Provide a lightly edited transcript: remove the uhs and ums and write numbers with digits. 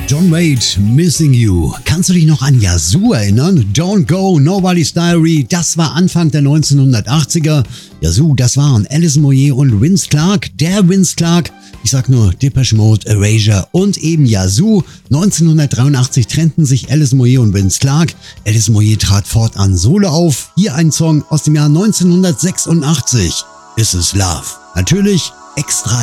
John Waite, Missing You. Kannst du dich noch an Yazoo erinnern? Don't Go, Nobody's Diary, das war Anfang der 1980er. Yazoo, das waren Alice Moyet und Vince Clarke, der Vince Clarke. Ich sag nur Depeche Mode, Erasure und eben Yazoo. 1983 trennten sich Alice Moyet und Vince Clarke. Alice Moyet trat fortan solo auf. Hier ein Song aus dem Jahr 1986. This Is Love. Natürlich extra